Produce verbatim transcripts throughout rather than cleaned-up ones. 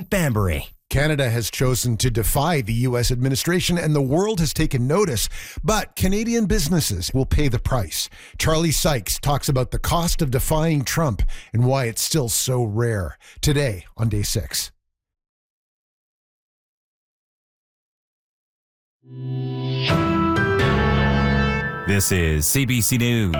Banbury. Canada has chosen to defy the U S administration and the world has taken notice, but Canadian businesses will pay the price. Charlie Sykes talks about the cost of defying Trump and why it's still so rare. Today on Day six. This is C B C News.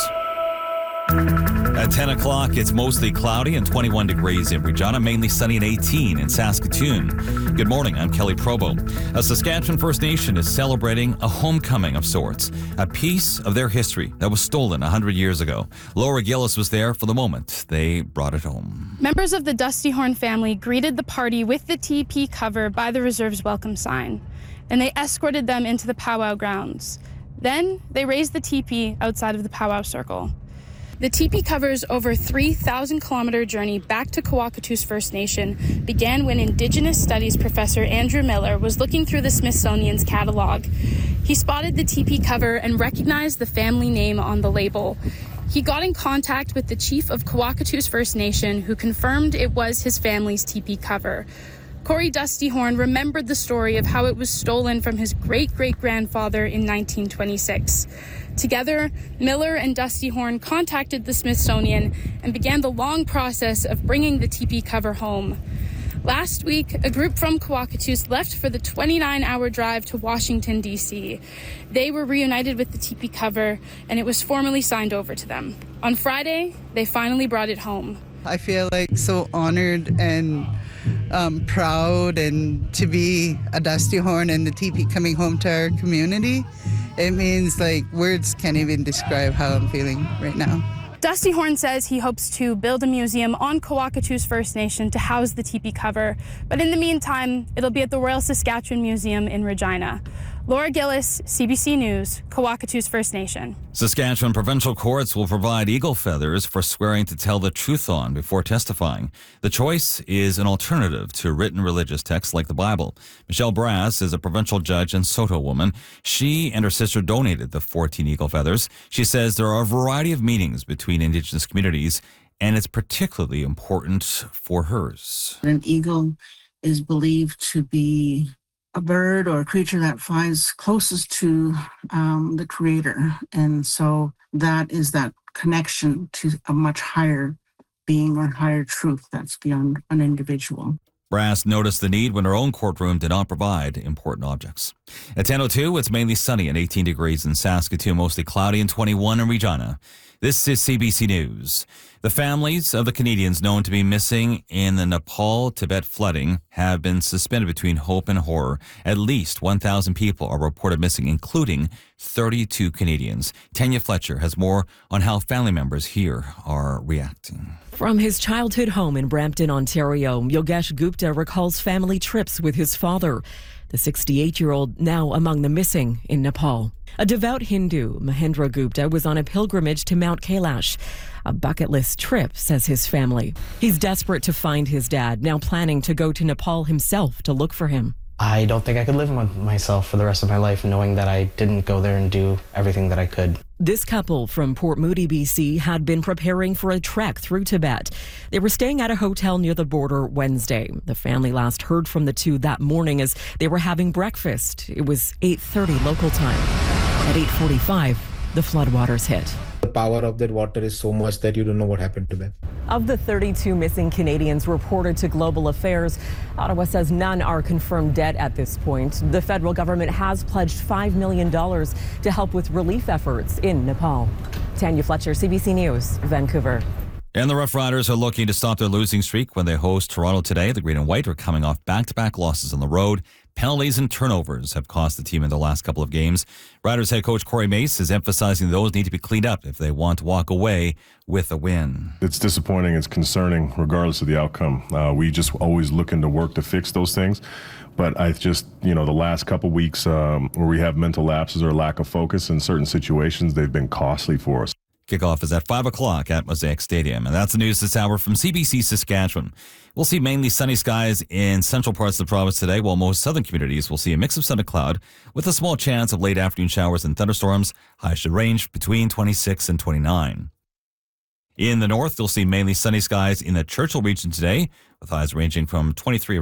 At ten o'clock, it's mostly cloudy and twenty-one degrees in Regina, mainly sunny and eighteen in Saskatoon. Good morning, I'm Kelly Probo. A Saskatchewan First Nation is celebrating a homecoming of sorts, a piece of their history that was stolen one hundred years ago. Laura Gillis was there for the moment they brought it home. Members of the Dusty Horn family greeted the party with the T P cover by the Reserve's welcome sign, and they escorted them into the powwow grounds. Then they raised the teepee outside of the powwow circle. The teepee cover's over three thousand kilometer journey back to Kawakatoose First Nation began when Indigenous Studies professor Andrew Miller was looking through the Smithsonian's catalog. He spotted the teepee cover and recognized the family name on the label. He got in contact with the chief of Kawakatoose First Nation, who confirmed it was his family's teepee cover. Corey Dusty Horn remembered the story of how it was stolen from his great-great-grandfather in nineteen twenty-six. Together, Miller and Dusty Horn contacted the Smithsonian and began the long process of bringing the teepee cover home. Last week, a group from Kawakatoose left for the twenty-nine hour drive to Washington, D C. They were reunited with the teepee cover, and it was formally signed over to them. On Friday, they finally brought it home. I feel like so honored and um, proud and to be a Dusty Horn and the teepee coming home to our community. It means like words can't even describe how I'm feeling right now. Dusty Horn says he hopes to build a museum on Kawakatoose First Nation to house the teepee cover, but in the meantime, it'll be at the Royal Saskatchewan Museum in Regina. Laura Gillis, C B C News, Kawakatoose First Nation. Saskatchewan provincial courts will provide eagle feathers for swearing to tell the truth on before testifying. The choice is an alternative to written religious texts like the Bible. Michelle Brass is a provincial judge and Saulteaux woman. She and her sister donated the fourteen eagle feathers. She says there are a variety of meanings between Indigenous communities, and it's particularly important for hers. An eagle is believed to be a bird or a creature that flies closest to um, the Creator. And so that is that connection to a much higher being or higher truth that's beyond an individual. Brass noticed the need when her own courtroom did not provide important objects. At ten oh two, it's mainly sunny and eighteen degrees in Saskatoon, mostly cloudy and twenty-one in Regina. This is C B C News. The families of the Canadians known to be missing in the Nepal-Tibet flooding have been suspended between hope and horror. At least one thousand people are reported missing, including thirty-two Canadians. Tanya Fletcher has more on how family members here are reacting. From his childhood home in Brampton, Ontario, Yogesh Gupta recalls family trips with his father. The sixty-eight-year-old now among the missing in Nepal. A devout Hindu, Mahendra Gupta, was on a pilgrimage to Mount Kailash. A bucket list trip, says his family. He's desperate to find his dad, now planning to go to Nepal himself to look for him. I don't think I could live with myself for the rest of my life knowing that I didn't go there and do everything that I could. This couple from Port Moody, B C, had been preparing for a trek through Tibet. They were staying at a hotel near the border Wednesday. The family last heard from the two that morning as they were having breakfast. It was eight thirty local time. At eight forty-five, the floodwaters hit. The power of that water is so much that you don't know what happened to them. Of the thirty-two missing Canadians reported to Global Affairs, Ottawa says none are confirmed dead at this point. The federal government has pledged five million dollars to help with relief efforts in Nepal. Tanya Fletcher, C B C News, Vancouver. And the Rough Riders are looking to stop their losing streak when they host Toronto today. The Green and White are coming off back-to-back losses on the road. Penalties and turnovers have cost the team in the last couple of games. Riders head coach Corey Mace is emphasizing those need to be cleaned up if they want to walk away with a win. It's disappointing. It's concerning, regardless of the outcome. Uh, we just always looking to work to fix those things. But I just, you know, the last couple weeks um, where we have mental lapses or lack of focus in certain situations, they've been costly for us. Kickoff is at five o'clock at Mosaic Stadium. And that's the news this hour from C B C Saskatchewan. We'll see mainly sunny skies in central parts of the province today, while most southern communities will see a mix of sun and cloud with a small chance of late afternoon showers and thunderstorms. Highs should range between twenty-six and twenty-nine. In the north, you'll see mainly sunny skies in the Churchill region today, with highs ranging from twenty-three